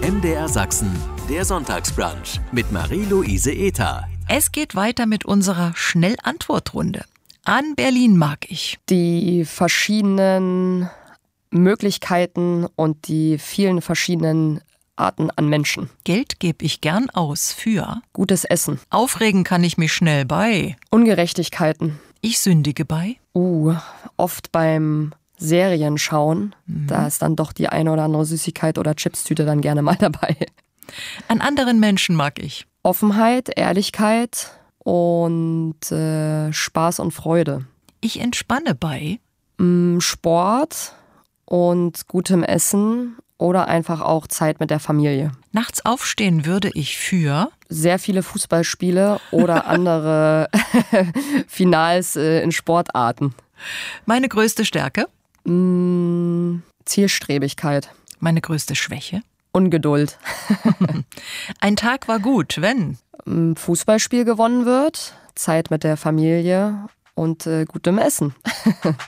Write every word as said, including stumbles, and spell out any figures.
M D R Sachsen, der Sonntagsbrunch mit Marie-Louise Ether. Es geht weiter mit unserer Schnellantwortrunde. An Berlin mag ich. Die verschiedenen Möglichkeiten und die vielen verschiedenen Arten an Menschen. Geld gebe ich gern aus für Gutes Essen. Aufregen kann ich mich schnell bei. Ungerechtigkeiten. Ich sündige bei. Uh, oft beim Serien schauen, mhm. da ist dann doch die eine oder andere Süßigkeit oder Chipstüte dann gerne mal dabei. An anderen Menschen mag ich Offenheit, Ehrlichkeit und äh, Spaß und Freude. Ich entspanne bei Sport und gutem Essen oder einfach auch Zeit mit der Familie. Nachts aufstehen würde ich für sehr viele Fußballspiele oder andere Finals äh, in Sportarten. Meine größte Stärke? Mm, Zielstrebigkeit. Meine größte Schwäche? Ungeduld. Ein Tag war gut, wenn Fußballspiel gewonnen wird, Zeit mit der Familie und äh, gutem Essen.